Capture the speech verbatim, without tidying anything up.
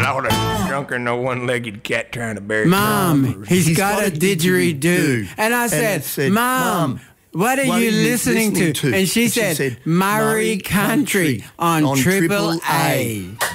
All the drunker, no one-legged cat trying to bury Mom, he's, he's got, got a didgeridoo. didgeridoo. And I said, said Mom, what are, what you, are you listening, listening to? to? And she, and said, she said, Murray Country, Country on, on Triple A. A.